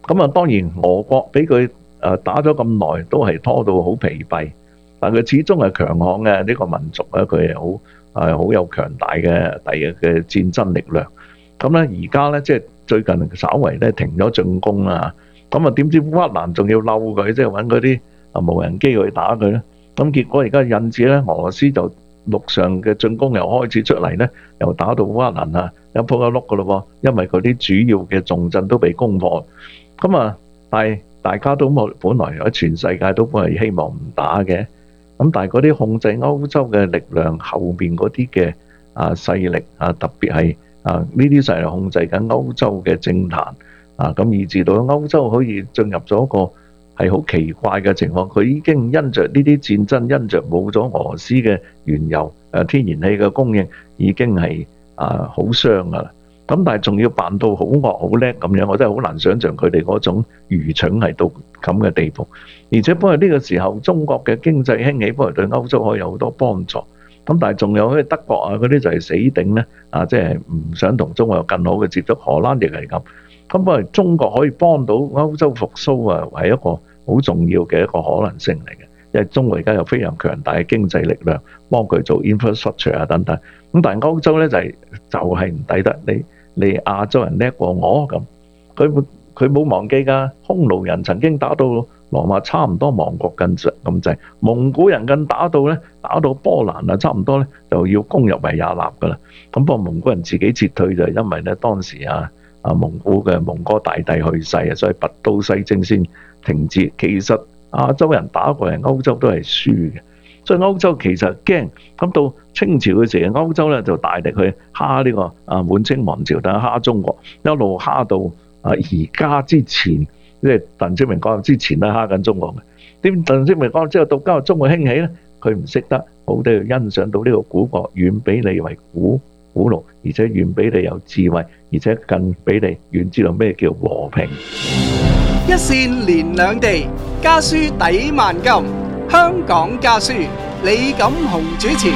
咁啊，當然俄國俾佢打咗咁耐，都係拖到好疲憊，但佢始終係強悍嘅呢個民族咧，佢係好有強大嘅嘅戰爭力量。咁咧而家咧即係最近稍為咧停咗進攻啦，咁啊點知烏克蘭仲要嬲佢，即係揾嗰啲無人機去打佢咧。咁結果而家引致咧俄羅斯就陸上嘅進攻又開始出嚟咧，又打到烏克蘭一鋪一碌噶咯喎，因為佢啲主要嘅重鎮都被攻破。咁啊，但係大家都本來喺全世界都本係希望唔打嘅，咁但係嗰啲控制歐洲嘅力量後邊嗰啲嘅勢力特別係呢啲勢力控制緊歐洲嘅政壇咁以至到歐洲可以進入咗一個係好奇怪嘅情況，佢已經因着呢啲戰爭，因着冇咗俄羅斯嘅原油天然氣嘅供應，已經係好傷噶啦。咁但係仲要扮到好惡好叻咁樣，我真係好難想像佢哋嗰種愚蠢係到咁嘅地步。而且不過呢個時候，中國嘅經濟興起，不過對歐洲可以有好多幫助。咁但係仲有啲德國嗰啲就係死頂咧，即係唔想同中國有更好嘅接觸。荷蘭亦係咁。咁不過中國可以幫到歐洲復甦係一個好重要嘅一個可能性嚟嘅，因為中國而家有非常強大嘅經濟力量幫佢做 infrastructure 等等。咁但係歐洲咧就係唔抵得你亞洲人叻過我咁，佢冇忘記㗎。匈奴人曾經打到羅馬差唔多亡國咁滯，蒙古人更打到波蘭差唔多咧就要攻入維也納㗎啦。咁不過蒙古人自己撤退就係因為咧當時蒙古嘅蒙哥大帝去世所以拔刀西征先停止。其實亞洲人打過嚟歐洲都係輸嘅，所以歐洲其實驚。咁到清朝嘅時候，歐洲咧就大力去蝦呢個滿清王朝，等蝦中國，一路蝦到而家之前，即係鄧小平講之前咧蝦緊中國嘅。點鄧小平講之後，到今日中國興起咧，佢唔識得好地去欣賞到呢個古國遠比你為古老，而且遠比你有智慧，而且更比你遠知道咩叫和平。 一線連兩地，家書抵萬金。香港家書，李錦雄主持。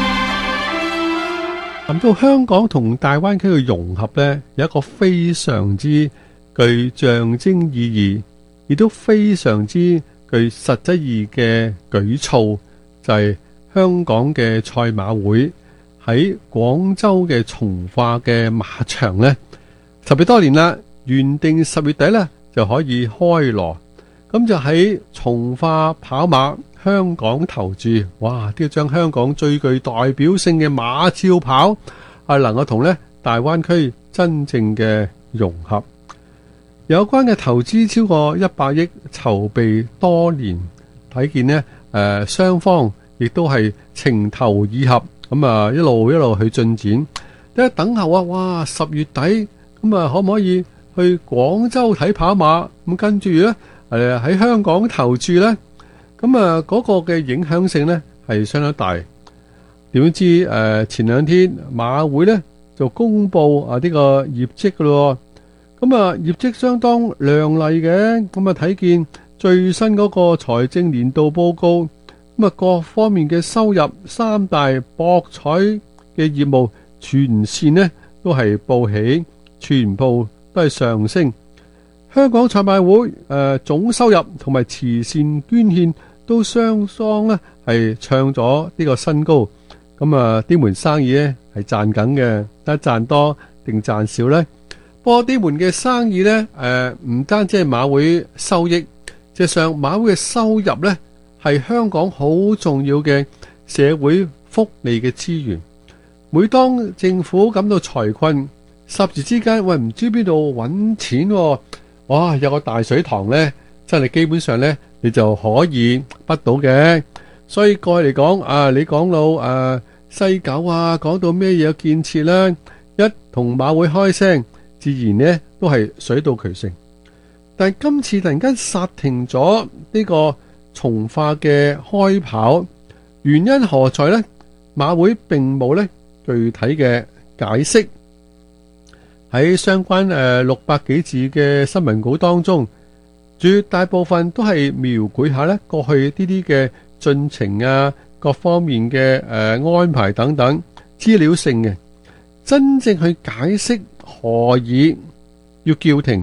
談到香港同大灣區嘅融合呢，有一個非常之具象徵意義，亦都非常之具實質意義嘅舉措，就係香港嘅賽馬會喺廣州嘅從化嘅馬場呢，10月多年啦，原定10月底呢就可以開鑼，咁就喺從化跑馬香港投注，哇！都要將香港最具代表性嘅馬照跑能夠同呢大灣區真正嘅融合。有關嘅投資超過100億，籌備多年，睇見呢雙方亦都係情投意合，咁一路去進展。一等候哇！10月底咁可唔可以去廣州睇跑馬？咁跟住呢喺香港投注呢？咁嗰個嘅影響性呢係相當大。點知前兩天馬會呢就公布呢個業績噶咯。咁業績相當亮麗嘅。咁睇見最新嗰個財政年度報告，咁各方面嘅收入，3大博彩嘅業務全線呢都係報喜，全部都係上升。香港賽馬會總收入同埋慈善捐獻都雙雙咧係創咗呢個新高。咁呢門生意咧係賺緊嘅，但係賺多定賺少呢？不過呢門嘅生意呢，唔單止係馬會收益，實際上馬會嘅收入呢係香港好重要嘅社會福利嘅資源。每當政府感到財困，霎時之間喂唔知邊度揾錢喎。哇！有個大水塘呢，真係基本上呢，你就可以得到嘅。所以過去嚟講，你講到西九講到咩嘢建設呢，一同馬會開聲，自然呢都係水到渠成。但係今次突然間剎停咗呢個從化嘅開跑，原因何在呢？馬會並冇呢具體嘅解釋。喺相關600幾字嘅新聞稿當中，絕大部分都係描繪下呢過去呢啲嘅進程各方面嘅安排等等資料性嘅，真正去解釋何以要叫停，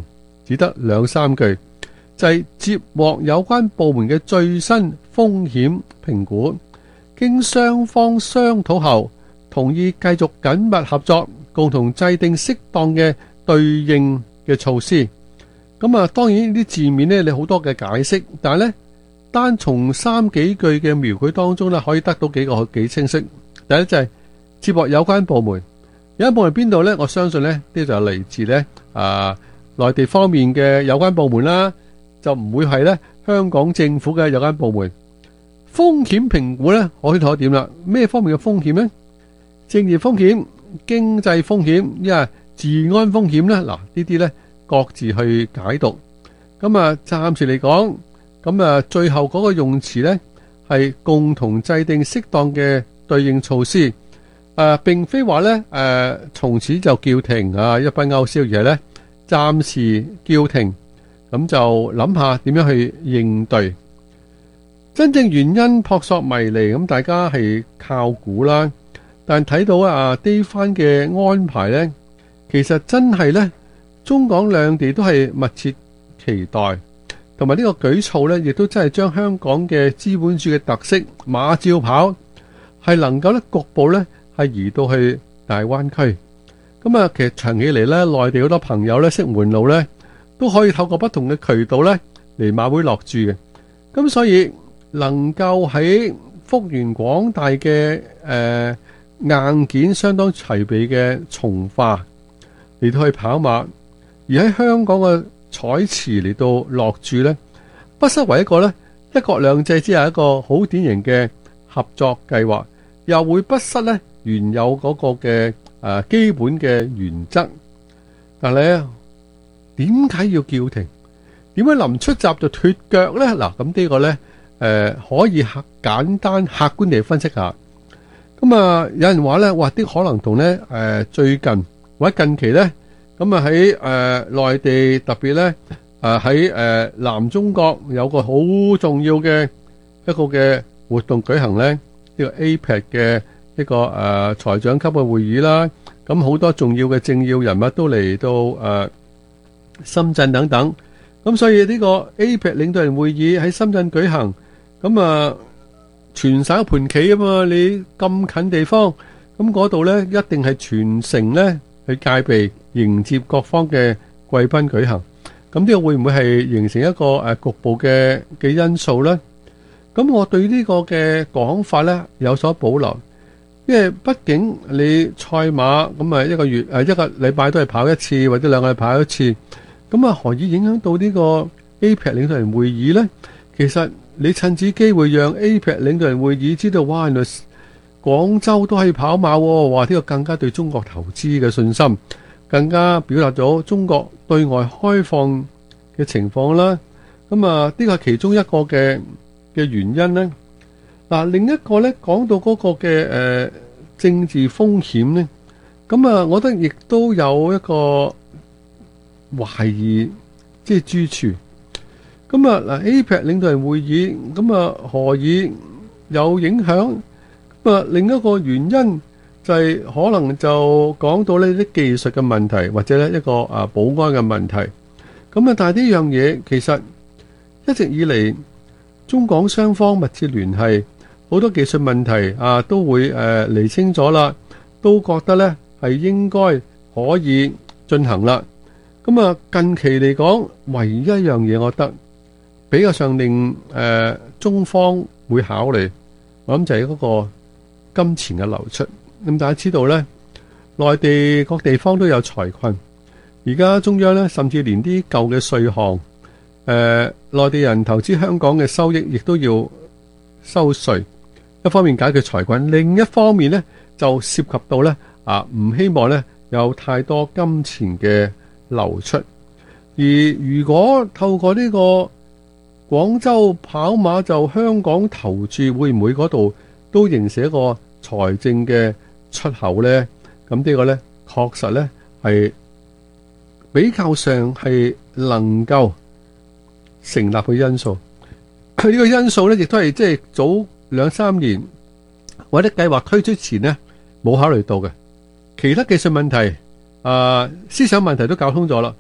只得2-3句，就係接獲有關部門嘅最新風險評估，經雙方商討後，同意繼續緊密合作，共同制定適當嘅對應嘅措施。咁啊，當然呢啲字面呢，你好多嘅解釋，但係呢，單從3幾句嘅描繪當中呢，可以得到幾清晰。第一就係接獲有關部門，有關部門邊度呢？我相信呢，呢就係嚟自呢內地方面嘅有關部門啦，就唔會係呢香港政府嘅有關部門。風險評估呢，可以睇點啦？咩方面嘅風險呢？政治風險、經濟風險，因為治安風險呢，嗱呢啲呢，各自去解讀。咁啊，暫時嚟講，咁啊，最後嗰個用詞呢，係共同制定適當嘅對應措施。並非話呢，從此就叫停啊，一筆勾銷，而係呢，暫時叫停，咁就諗下點樣去應對。真正原因撲朔迷離，咁大家係靠估啦。但睇到Day Fund嘅安排呢，其實真係呢，中港兩地都係密切期待，同埋呢個舉措呢，亦都真係將香港嘅資本主義嘅特色馬照跑，係能夠呢局部呢係移到去大灣區。咁啊，其實長期嚟呢，內地好多朋友呢，識門路呢，都可以透過不同嘅渠道呢嚟馬會落注嘅。咁所以能夠喺幅員廣大嘅硬件相當齊備嘅從化嚟到去跑馬，而喺香港嘅彩池嚟到落注呢，不失為一個呢一國兩制之下一個好典型嘅合作計劃，又會不失呢原有嗰個嘅基本嘅原則。但係咧，點解要叫停？點解臨出閘就脫腳呢？嗱，咁呢個呢，可以簡單客觀地分析下。咁啊，有人話咧，哇！啲可能同咧最近或者近期咧，咁啊喺內地特別咧喺南中國有個好重要嘅一個嘅活動舉行咧，呢個 APEC 嘅一個財長級嘅會議啦。咁好多重要嘅政要人物都嚟到深圳等等。咁所以呢個 APEC 領導人會議喺深圳舉行，咁啊。全省盤棋啊嘛，你咁近地方，咁嗰度呢一定係全城呢去戒備迎接各方嘅貴賓舉行。咁呢個會唔會係形成一個局部嘅因素呢？咁我對呢個嘅講法呢有所保留，因為畢竟你賽馬咁啊一個月一個禮拜都係跑一次或者2個禮拜跑一次，咁啊何以影響到呢個 APEC 領導人會議呢？其實你趁此機會讓 APEC 領導人會議知道，哇！原來廣州都可以跑馬喎，哇！呢個更加對中國投資嘅信心，更加表達咗中國對外開放嘅情況啦。咁啊，呢個係其中一個嘅原因呢。嗱，另一個呢，講到嗰個嘅政治風險呢，咁啊，我覺得亦都有一個懷疑，即係諸處。咁啊，嗱 APEC 領導人會議，咁啊何以有影響？咁啊，另一個原因就係可能就講到呢啲技術嘅問題，或者呢一個保安嘅問題。咁啊，但係呢樣嘢其實一直以嚟中港雙方密切聯繫，好多技術問題都會釐清咗啦，都覺得呢係應該可以進行啦。咁啊，近期嚟講，唯一一樣嘢，我覺得比較上令中方會考慮，我諗就係嗰個金錢嘅流出。咁大家知道呢，內地各地方都有財困，而家中央呢，甚至連啲舊嘅稅項，內地人投資香港嘅收益亦都要收稅。一方面解決財困，另一方面呢，就涉及到呢唔希望呢有太多金錢嘅流出。而如果透過呢個廣州跑馬就香港投注，會唔會嗰度都形成一個財政嘅出口呢？咁呢個呢，確實呢係比較上係能夠成立嘅因素。佢呢個因素呢，亦都係即係早2-3年或者計劃推出前呢冇考慮到嘅。其他技術問題、思想問題都搞通咗啦，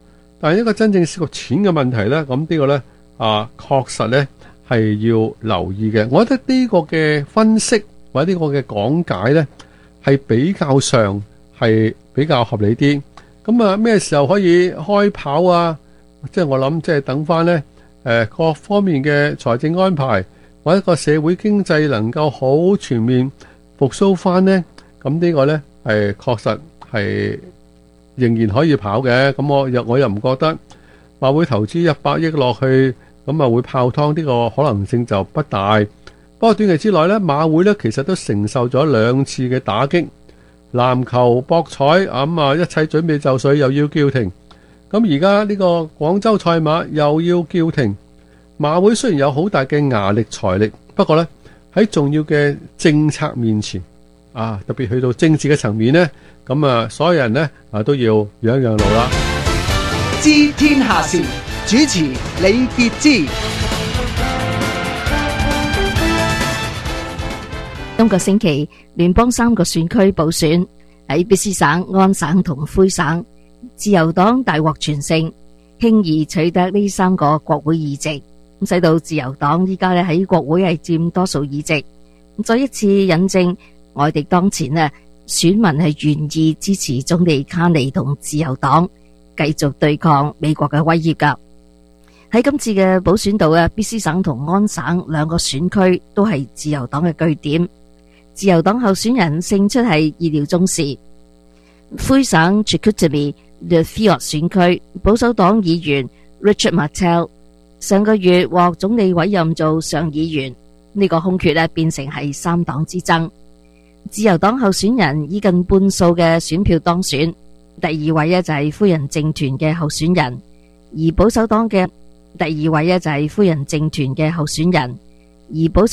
但係一個真正涉及錢嘅問題呢，咁呢個呢確實呢係要留意嘅。我覺得呢個嘅分析或者呢個嘅講解呢，係比較上係比較合理啲。咁啊，咩時候可以開跑啊？即係我諗，即係等翻呢各方面嘅財政安排，或者個社會經濟能夠好全面復甦翻呢。咁呢個呢係確實係仍然可以跑嘅。咁我又唔覺得話會投資100億落去，咁啊會泡湯，呢個可能性就不大。不過短期之內呢，馬會呢其實都承受咗2次嘅打擊，籃球、博彩咁一切準備就緒，又要叫停。咁而家呢個廣州賽馬又要叫停。馬會雖然有好大嘅牙力財力，不過呢喺重要嘅政策面前特別去到政治嘅層面呢，咁所有人呢都要讓一讓路啦。 知天下事，主持李傑之。 今個星期聯邦3個選區補選，喺卑斯省、安省同魁省，自由黨大獲全勝，輕易取得呢3個國會議席，咁使到自由黨依家喺國會係佔多數議席，再一次引證外敵當前選民係願意支持總理卡尼同自由黨繼續對抗美國嘅威脅噶。喺今次嘅補選度卑斯省同安省2個選區都係自由黨嘅據點，自由黨候選人勝出係意料中事。魁省 Chicoutimi-Le-Fort 選區保守黨議員 Richard Martel 上個月獲總理委任做上議員，呢個空缺變成係3黨之爭。自由黨候選人以近半數嘅選票當選，第2位就係夫人政團嘅候選人，而保守黨嘅第2位就係夫人政團嘅候選人，而保守